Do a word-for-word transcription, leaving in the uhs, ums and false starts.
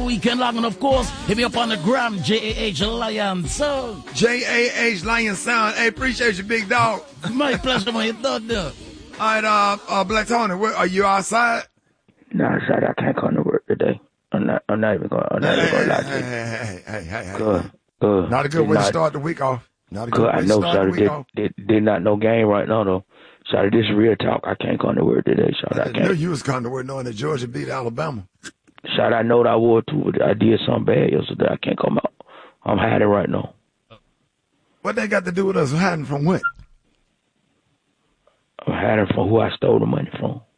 weekend long, and of course, hit me up on the gram, J A H Lion Sound. J A H Lion Sound. Hey, appreciate you, big dog. My pleasure, man. You done there. All right, uh, uh, Black Tony, where, are you outside? No, sorry, I can't come to work today. I'm not, I'm not even going I'm not hey, even going to lie hey, to you. hey, hey, hey, hey, hey. Good, good. Not a good way not, to start the week off. Not a good, good. way I to know, start sorry, the week did, off. did, did not no game right now, though. Sorry, this is real talk. I can't come to work today, sorry. I, I can't. knew you was coming to work knowing that Georgia beat Alabama. Sorry, I know that I would, too. But I did something bad yesterday. I can't come out. I'm hiding right now. What they got to do with us hiding from what? I'm hiding from who I stole the money from.